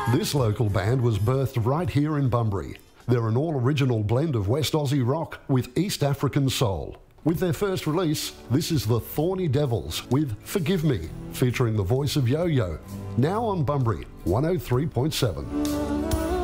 This local band was birthed right here in Bunbury. They're an all-original blend of West Aussie rock with East African soul. With their first release, this is the Thorny Devils with Forgive Me, featuring the voice of Yo-Yo. Now on Bunbury 103.7.